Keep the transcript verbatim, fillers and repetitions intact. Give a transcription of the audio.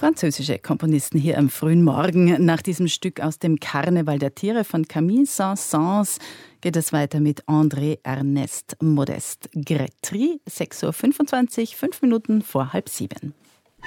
Französische Komponisten hier am frühen Morgen. Nach diesem Stück aus dem Karneval der Tiere von Camille Saint-Saëns geht es weiter mit André Ernest Modeste Grétry. sechs Uhr fünfundzwanzig, fünf Minuten vor halb sieben.